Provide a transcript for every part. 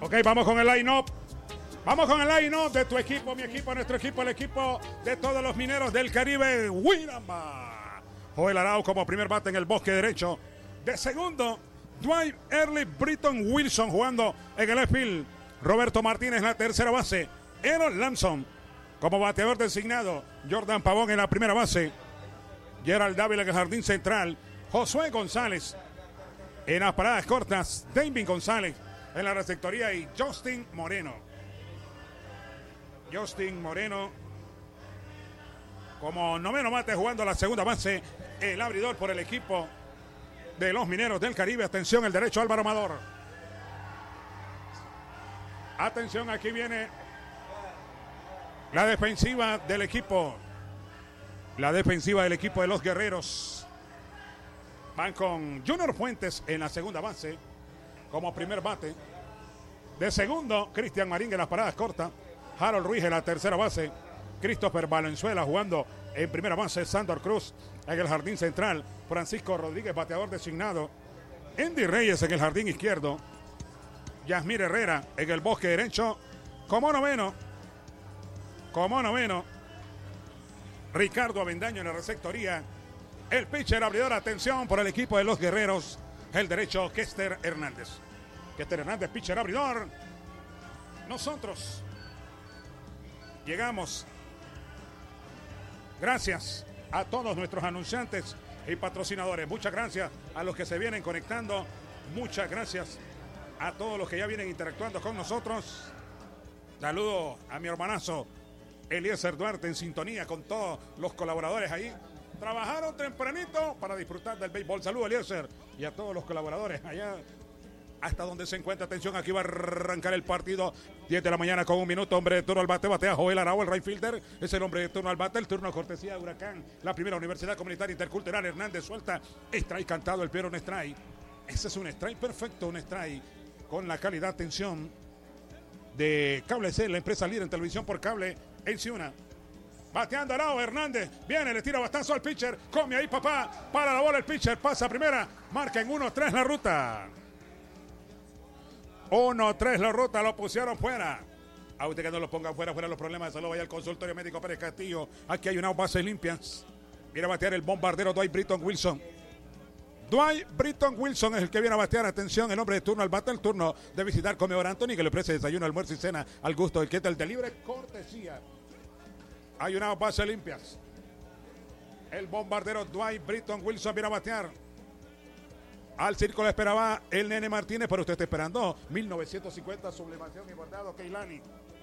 Ok, vamos con el line-up. Vamos con el line-up de tu equipo, mi equipo, nuestro equipo, el equipo de todos los mineros del Caribe. Winamba. Joel Arau como primer bate en el bosque derecho. De segundo, Dwight Early Britton Wilson jugando en el left field. Roberto Martínez en la tercera base. Aaron Lamson como bateador designado. Jordan Pavón en la primera base. Gerald Dávila en el jardín central. Josué González en las paradas cortas. David González en la receptoría y Justin Moreno. Justin Moreno como noveno bate jugando la segunda base. El abridor por el equipo de los mineros del Caribe. Atención, el derecho Álvaro Amador. Atención, aquí viene la defensiva del equipo. La defensiva del equipo de los guerreros. Van con Junior Fuentes en la segunda base como primer bate. De segundo, Cristian Marín en las paradas cortas. Harold Ruiz en la tercera base. Christopher Valenzuela jugando en primera base. Sandor Cruz en el jardín central. Francisco Rodríguez, bateador designado. Andy Reyes en el jardín izquierdo. Yasmir Herrera en el bosque derecho. Como noveno. Ricardo Avendaño en la receptoría. El pitcher abridor, atención por el equipo de los guerreros. El derecho, Kester Hernández. Kester Hernández, pitcher abridor. Nosotros llegamos. Gracias a todos nuestros anunciantes y patrocinadores. Muchas gracias a los que se vienen conectando. Muchas gracias a todos los que ya vienen interactuando con nosotros. Saludo a mi hermanazo Eliezer Duarte en sintonía con todos los colaboradores ahí. Trabajaron tempranito para disfrutar del béisbol. Saludos, Eliezer, y a todos los colaboradores allá hasta donde se encuentra. Atención, aquí va a arrancar el partido. 10 de la mañana con un minuto. Hombre de turno al bate. Batea Joel Arau, el right fielder. Es el hombre de turno al bate. El turno cortesía de Huracán. La primera Universidad Comunitaria Intercultural. Hernández suelta. Strike cantado. El Piero, un strike. Ese es un strike perfecto. Un strike con la calidad, atención, de Cable C, la empresa líder en televisión por cable en Ciuna. Bateando Arau, Hernández. Viene, le tira bastazo al pitcher. Come ahí, papá. Para la bola el pitcher. Pasa primera. Marca en 1-3 la ruta. 1-3 la ruta, lo pusieron fuera. A usted que no lo ponga fuera los problemas de salud. Vaya al consultorio médico Pérez Castillo. Aquí hay unas bases limpias. Viene a batear el bombardero Dwight Britton Wilson. Dwight Britton Wilson es el que viene a batear. Atención, el hombre de turno al bate. El turno de visitar Comedor Anthony, que le ofrece desayuno, almuerzo y cena al gusto del que es de libre cortesía. Hay unas bases limpias. El bombardero Dwight Britton Wilson viene a batear. Al círculo esperaba el Nene Martínez, pero usted está esperando 1950, sublimación y bordado Keilani.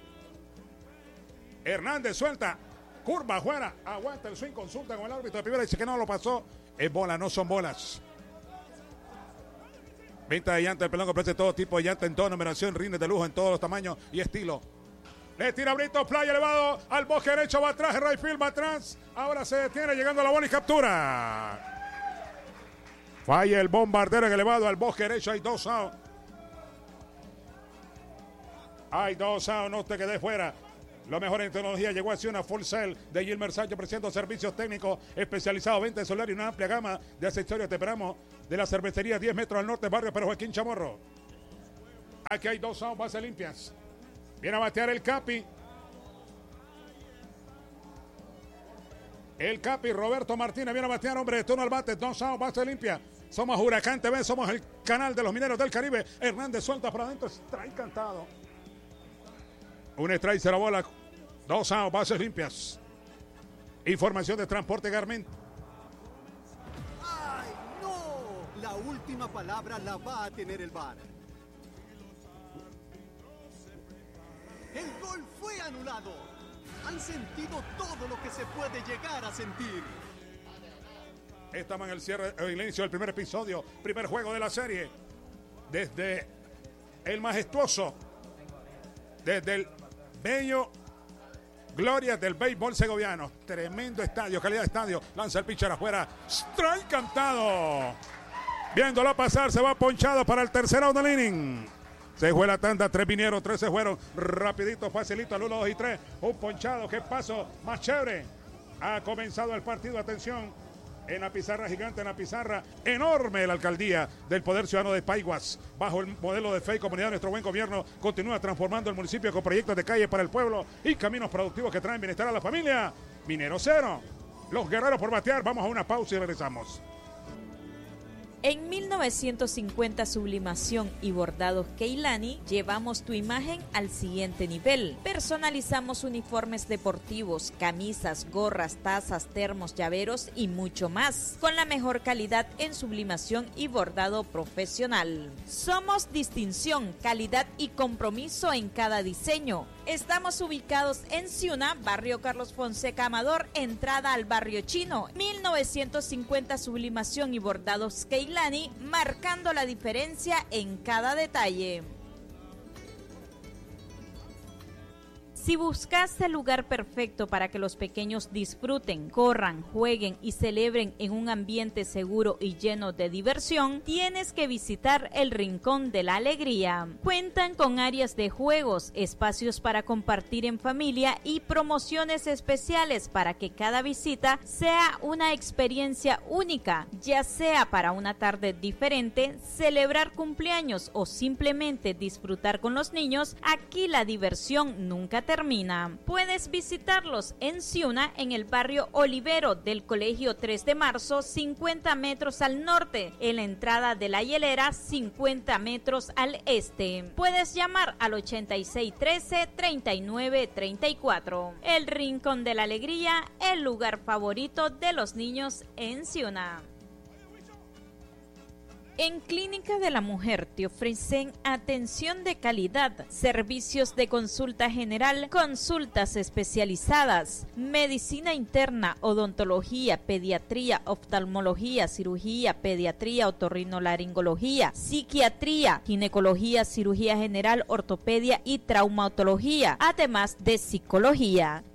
Hernández suelta, curva afuera, aguanta el swing, consulta con el árbitro de primera, dice que no lo pasó. Es bola, no son bolas. Venta de llanta, el pelón que ofrece todo tipo de llanta en toda numeración, rines de lujo en todos los tamaños y estilo. Le tira Brito, play elevado al bosque derecho, va atrás, el right field va atrás. Ahora se detiene, llegando a la bola y captura. Falla el bombardero en elevado al bosque derecho. Hay 2 outs. Hay 2 outs, no te quedes fuera. Lo mejor en tecnología llegó así una full cell de Gilmer Sánchez, ofreciendo servicios técnicos especializados, venta de solar y una amplia gama de accesorios. Te esperamos de la cervecería 10 metros al norte, barrio Pedro Joaquín Chamorro. Aquí hay 2 outs, bases limpias. Viene a batear el Capi. El Capi, Roberto Martínez, viene a batear, hombre de turno al bate. 2 outs, base limpia. Somos Huracán TV, somos el canal de los mineros del Caribe. Hernández suelta para adentro, strike cantado. Un strike, se la bola. 2 outs, bases limpias. Información de Transporte Garmin. ¡Ay, no! La última palabra la va a tener el VAR. El gol fue anulado. Han sentido todo lo que se puede llegar a sentir. Estamos en el cierre, el inicio del primer episodio, primer juego de la serie. Desde el majestuoso, desde el bello gloria del béisbol segoviano. Tremendo estadio, calidad de estadio. Lanza el pitcher afuera. Strike cantado. Viéndolo pasar, se va ponchado para el tercer out del inning. Se fue la tanda, 3 vinieron, 3 se fueron. Rapidito, facilito, al 1, 2 y 3. Un ponchado, qué paso más chévere. Ha comenzado el partido, atención. en la pizarra gigante, en la pizarra enorme de la alcaldía del Poder Ciudadano de Paiguas. Bajo el modelo de fe y comunidad, nuestro buen gobierno continúa transformando el municipio con proyectos de calle para el pueblo y caminos productivos que traen bienestar a la familia. Minero Cero, los guerreros por batear. Vamos a una pausa y regresamos. En 1950 Sublimación y Bordados Keilani llevamos tu imagen al siguiente nivel. Personalizamos uniformes deportivos, camisas, gorras, tazas, termos, llaveros y mucho más, con la mejor calidad en sublimación y bordado profesional. Somos distinción, calidad y compromiso en cada diseño. Estamos ubicados en Ciuna, barrio Carlos Fonseca Amador, entrada al barrio Chino. 1950 Sublimación y Bordados Keilani, marcando la diferencia en cada detalle. Si buscas el lugar perfecto para que los pequeños disfruten, corran, jueguen y celebren en un ambiente seguro y lleno de diversión, tienes que visitar el Rincón de la Alegría. Cuentan con áreas de juegos, espacios para compartir en familia y promociones especiales para que cada visita sea una experiencia única, ya sea para una tarde diferente, celebrar cumpleaños o simplemente disfrutar con los niños. Aquí la diversión nunca termina. Puedes visitarlos en Ciuna, en el barrio Olivero del Colegio 3 de Marzo, 50 metros al norte, en la entrada de la Hielera, 50 metros al este. Puedes llamar al 8613-3934. El Rincón de la Alegría, el lugar favorito de los niños en Ciuna. En Clínica de la Mujer te ofrecen atención de calidad, servicios de consulta general, consultas especializadas, medicina interna, odontología, pediatría, oftalmología, cirugía, pediatría, otorrinolaringología, psiquiatría, ginecología, cirugía general, ortopedia y traumatología, además de psicología.